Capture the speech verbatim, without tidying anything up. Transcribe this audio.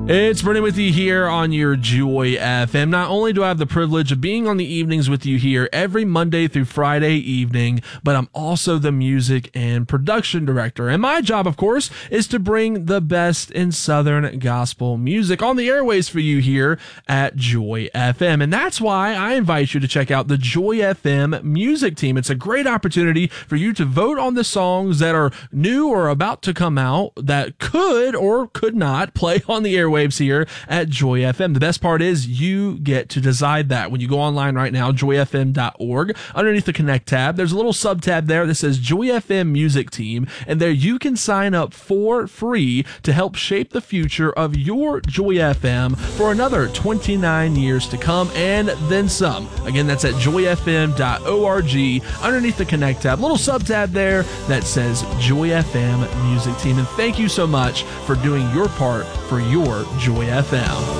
It's Brennan with you here on your Joy F M. Not only do I have the privilege of being on the evenings with you here every Monday through Friday evening, but I'm also the music and production director. And my job, of course, is to bring the best in Southern gospel music on the airways for you here at Joy F M. And that's why I invite you to check out the Joy F M music team. It's a great opportunity for you to vote on the songs that are new or about to come out that could or could not play on the airways waves here at Joy F M. The best part is you get to decide that. When you go online right now, joy f m dot org, underneath the Connect tab, there's a little sub tab there that says Joy F M Music Team, and there you can sign up for free to help shape the future of your Joy F M for another twenty-nine years to come and then some. Again, that's at joy f m dot org, underneath the Connect tab, little sub tab there that says Joy F M Music Team. And thank you so much for doing your part for your Joy F M.